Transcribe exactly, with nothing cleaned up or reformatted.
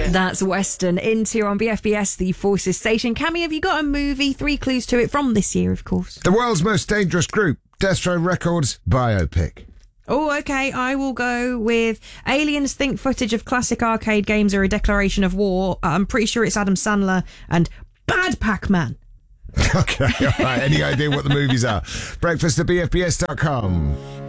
That's Western Into on B F B S, the Forces station. Cammy, have you got a movie? Three clues to it from this year, of course. The world's most dangerous group, Death Row Records biopic. Oh, okay. I will go with aliens think footage of classic arcade games are a declaration of war. I'm pretty sure it's Adam Sandler and Bad Pac-Man. Okay, all right. Any idea what the movies are? Breakfast at B F B S dot com.